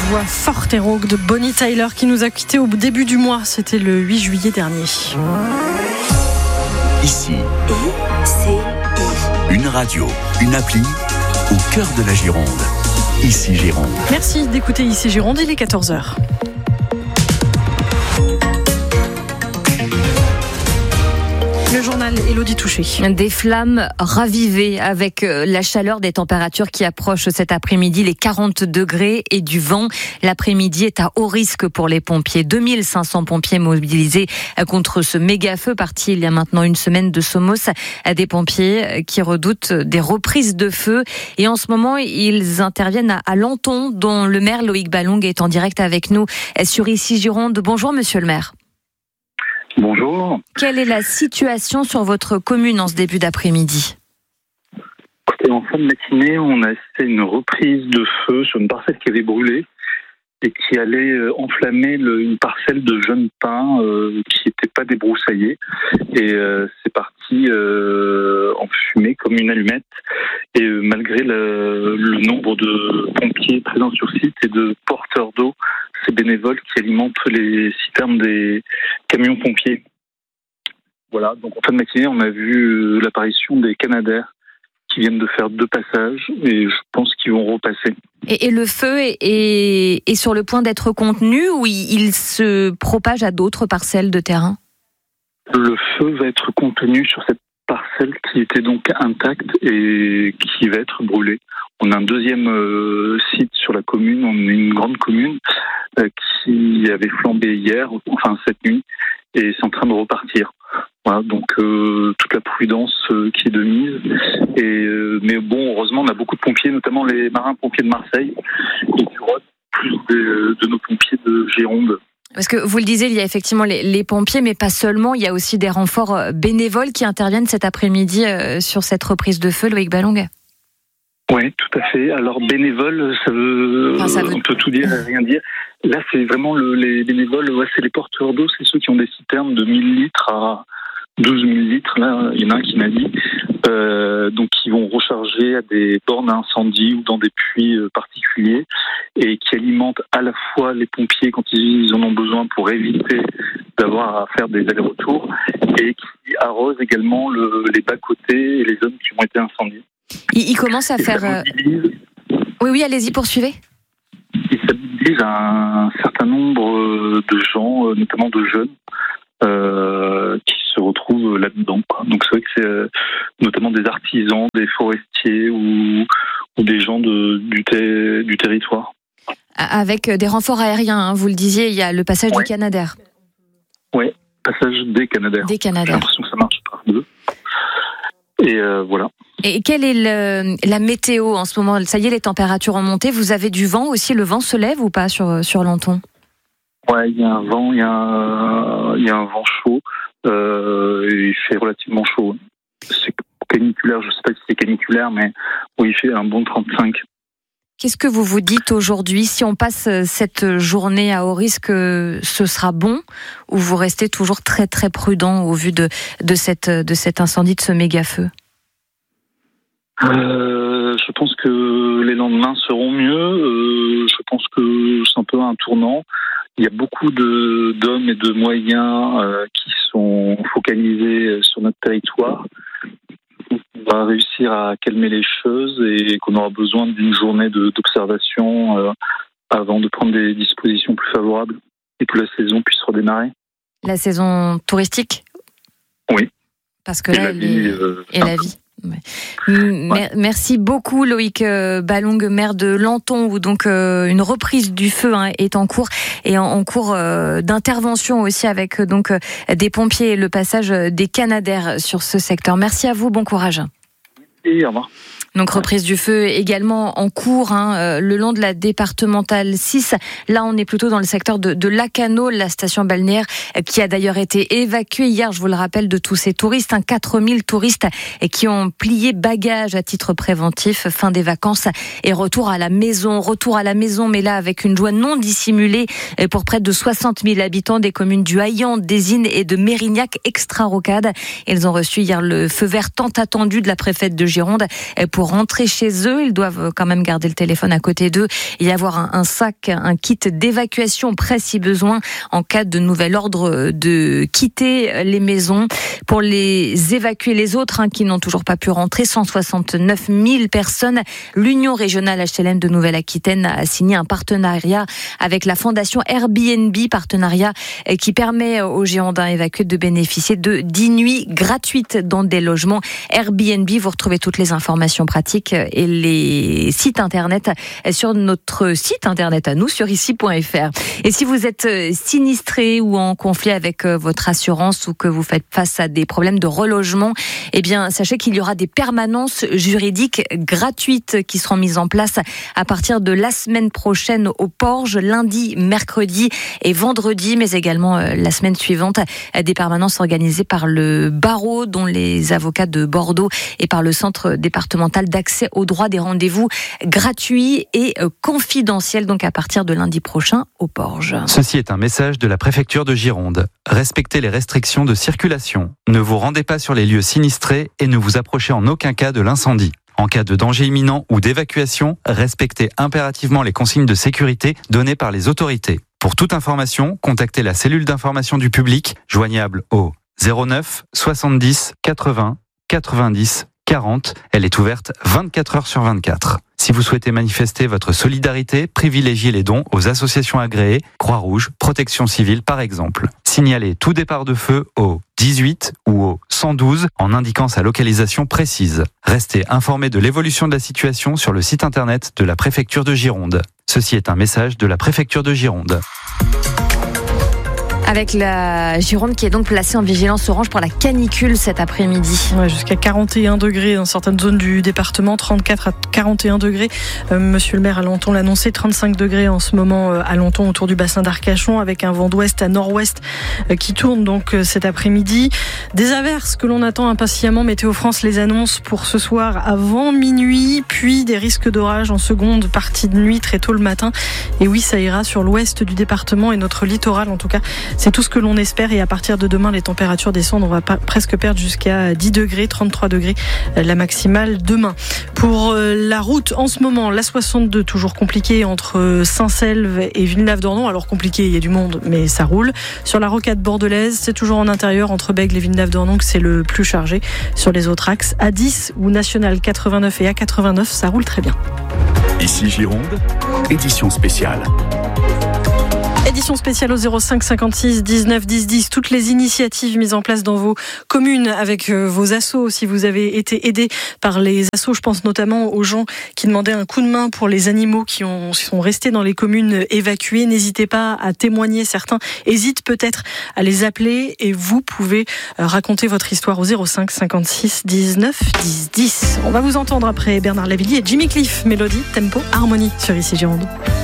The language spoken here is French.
voix forte et rauque de Bonnie Tyler qui nous a quittés au début du mois. C'était le 8 juillet dernier. Ici, une radio, une appli au cœur de la Gironde. Ici Gironde. Merci d'écouter Ici Gironde, il est 14h. Le journal Élodie Touché. Des flammes ravivées avec la chaleur des températures qui approchent cet après-midi, les 40 degrés et du vent. L'après-midi est à haut risque pour les pompiers. 2500 pompiers mobilisés contre ce méga-feu parti il y a maintenant une semaine de Somos. Des pompiers qui redoutent des reprises de feu. Et en ce moment, ils interviennent à Lanton, dont le maire Loïc Ballong est en direct avec nous sur Ici Gironde. Bonjour monsieur le maire. Bonjour. Quelle est la situation sur votre commune en ce début d'après-midi ? En fin de matinée, on a assisté à une reprise de feu sur une parcelle qui avait brûlé et qui allait enflammer une parcelle de jeunes pins qui n'était pas débroussaillés. Et c'est parti en fumée comme une allumette. Et malgré le nombre de pompiers présents sur site et de porteurs d'eau, ces bénévoles qui alimentent les citernes des camions pompiers. Voilà, donc en fin de matinée, on a vu l'apparition des Canadair qui viennent de faire 2 passages et je pense qu'ils vont repasser. Et le feu est sur le point d'être contenu ou il se propage à d'autres parcelles de terrain ? Le feu va être contenu sur cette parcelle qui était donc intacte et qui va être brûlée. On a un deuxième site sur la commune, on est une grande commune qui avait flambé cette nuit, et c'est en train de repartir. Voilà, donc toute la prudence qui est de mise. Mais bon, heureusement, on a beaucoup de pompiers, notamment les marins-pompiers de Marseille et du Rhône, plus de nos pompiers de Gironde. Parce que vous le disiez, il y a effectivement les pompiers, mais pas seulement. Il y a aussi des renforts bénévoles qui interviennent cet après-midi sur cette reprise de feu, Loïc Ballong. Oui, tout à fait. Alors bénévole, ça veut on peut tout dire et rien dire. Là, c'est vraiment les bénévoles, c'est les porteurs d'eau, c'est ceux qui ont des citernes de 1000 litres à 12 000 litres. Là, il y en a un qui m'a dit. Donc, ils vont recharger à des bornes à incendie ou dans des puits particuliers et qui alimentent à la fois les pompiers quand ils en ont besoin pour éviter d'avoir à faire des allers-retours et qui arrosent également les bas-côtés et les zones qui ont été incendiées. Il commence à faire... Oui, allez-y, poursuivez. Il s'habille à un certain nombre de gens, notamment de jeunes, qui se retrouvent là-dedans. Donc c'est vrai que c'est notamment des artisans, des forestiers ou des gens du territoire. Avec des renforts aériens, vous le disiez, il y a le passage du Canadair. Oui, passage des Canadair. Des Canadair. J'ai l'impression que ça marche par 2. Et voilà. Et quelle est la météo en ce moment ? Ça y est, les températures ont monté. Vous avez du vent aussi. Le vent se lève ou pas sur Lanton ? Ouais, il y a un vent, il y a un vent chaud. Il fait relativement chaud. C'est caniculaire, je ne sais pas si c'est caniculaire, mais oui, il fait un bon 35. Qu'est-ce que vous vous dites aujourd'hui ? Si on passe cette journée à haut risque, ce sera bon ? Ou vous restez toujours très très prudent au vu de cet incendie, de ce méga-feu ? Je pense que les lendemains seront mieux. Je pense que c'est un peu un tournant. Il y a beaucoup d'hommes et de moyens qui sont focalisés sur notre territoire. On va réussir à calmer les choses et qu'on aura besoin d'une journée d'observation avant de prendre des dispositions plus favorables et que la saison puisse redémarrer. La saison touristique ? Oui. Parce que là, la vie. Ouais. Merci beaucoup Loïc Ballong, maire de Lanton, où donc une reprise du feu est en cours et en cours d'intervention aussi avec donc des pompiers et le passage des Canadair sur ce secteur. Merci à vous, bon courage. Et au revoir. Donc reprise du feu également en cours le long de la départementale 6. Là, on est plutôt dans le secteur de Lacanau, la station balnéaire qui a d'ailleurs été évacuée hier, je vous le rappelle, de tous ces touristes. 4000 touristes qui ont plié bagages à titre préventif, fin des vacances et retour à la maison, mais là avec une joie non dissimulée pour près de 60 000 habitants des communes du Haillan, d'Ésine et de Mérignac extra-rocade. Ils ont reçu hier le feu vert tant attendu de la préfète de Gironde pour rentrer chez eux. Ils doivent quand même garder le téléphone à côté d'eux et avoir un sac, un kit d'évacuation prêt si besoin en cas de nouvel ordre de quitter les maisons. Pour les évacuer les autres qui n'ont toujours pas pu rentrer, 169 000 personnes. L'Union régionale HLM de Nouvelle-Aquitaine a signé un partenariat avec la fondation Airbnb, partenariat qui permet aux Girondins évacués de bénéficier de 10 nuits gratuites dans des logements Airbnb. Vous retrouvez toutes les informations pratiques et les sites internet sur notre site internet à nous, sur ici.fr. Et si vous êtes sinistré ou en conflit avec votre assurance ou que vous faites face à des problèmes de relogement, eh bien, sachez qu'il y aura des permanences juridiques gratuites qui seront mises en place à partir de la semaine prochaine au Porge, lundi, mercredi et vendredi, mais également la semaine suivante, des permanences organisées par le barreau, dont les avocats de Bordeaux, et par le centre départemental d'accès au droit, des rendez-vous gratuits et confidentiels, donc à partir de lundi prochain au Porge. Ceci est un message de la préfecture de Gironde. Respectez les restrictions de circulation. Ne vous rendez pas sur les lieux sinistrés et ne vous approchez en aucun cas de l'incendie. En cas de danger imminent ou d'évacuation, respectez impérativement les consignes de sécurité données par les autorités. Pour toute information, contactez la cellule d'information du public, joignable au 09 70 80 90 40. Elle est ouverte 24 heures sur 24. Si vous souhaitez manifester votre solidarité, privilégiez les dons aux associations agréées, Croix-Rouge, Protection Civile par exemple. Signalez tout départ de feu au 18 ou au 112 en indiquant sa localisation précise. Restez informés de l'évolution de la situation sur le site internet de la préfecture de Gironde. Ceci est un message de la préfecture de Gironde. Avec la Gironde qui est donc placée en vigilance orange pour la canicule cet après-midi. Ouais, jusqu'à 41 degrés dans certaines zones du département, 34 à 41 degrés. Monsieur le maire à Lenton l'a annoncé, 35 degrés en ce moment à Lenton autour du bassin d'Arcachon, avec un vent d'ouest à nord-ouest qui tourne donc cet après-midi. Des averses que l'on attend impatiemment. Météo France les annonce pour ce soir avant minuit, puis des risques d'orage en seconde partie de nuit très tôt le matin. Et oui, ça ira sur l'ouest du département et notre littoral en tout cas. C'est tout ce que l'on espère et à partir de demain, les températures descendent. On va presque perdre jusqu'à 10 degrés, 33 degrés la maximale demain. Pour la route, en ce moment, la 62, toujours compliquée entre Saint-Selve et Villeneuve-d'Ornon. Alors compliqué, il y a du monde, mais ça roule. Sur la rocade bordelaise, c'est toujours en intérieur entre Bègles et Villeneuve-d'Ornon que c'est le plus chargé. Sur les autres axes, A10 ou National 89 et A89, ça roule très bien. Ici Gironde, édition spéciale. Édition spéciale au 05 56 19 10 10. Toutes les initiatives mises en place dans vos communes avec vos assos. Si vous avez été aidés par les assos, je pense notamment aux gens qui demandaient un coup de main pour les animaux qui sont restés dans les communes évacuées. N'hésitez pas à témoigner. Certains hésitent peut-être à les appeler et vous pouvez raconter votre histoire au 05 56 19 10 10. On va vous entendre après Bernard Lavilliers et Jimmy Cliff. Mélodie, tempo, harmonie sur Ici Gironde.